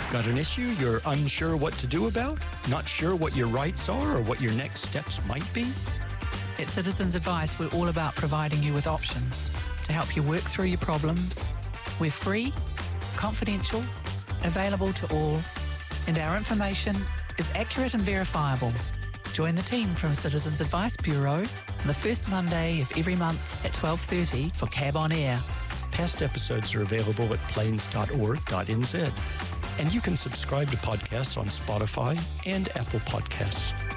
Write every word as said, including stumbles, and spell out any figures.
Got an issue you're unsure what to do about? Not sure what your rights are or what your next steps might be? At Citizens Advice, we're all about providing you with options to help you work through your problems. We're free, confidential, available to all, and our information is accurate and verifiable. Join the team from Citizens Advice Bureau on the first Monday of every month at twelve thirty for Cab on Air. Past episodes are available at plains dot org dot n z. And you can subscribe to podcasts on Spotify and Apple Podcasts.